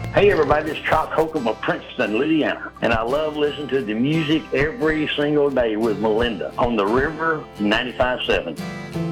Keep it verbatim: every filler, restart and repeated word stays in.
Hey everybody, it's Chuck Holcomb of Princeton, Louisiana, and I love listening to the music every single day with Melinda on the River ninety-five point seven.